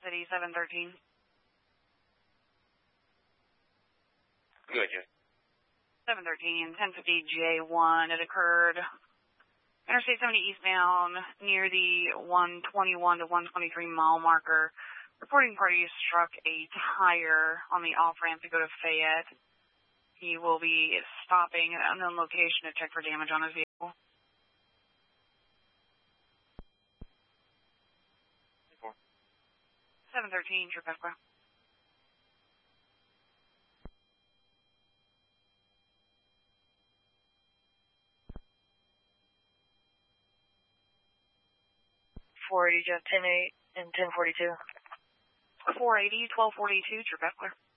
City 713. Good, yes. 713, 1050 J1. It occurred Interstate 70 eastbound near the 121 to 123 mile marker. Reporting party struck a tire on the off-ramp to go to Fayette. He will be stopping at an unknown location to check for damage on his vehicle. 713, Trip Esquire. .480, Jeff 10-8 and 1042. 480, 1242, Trip Esquire.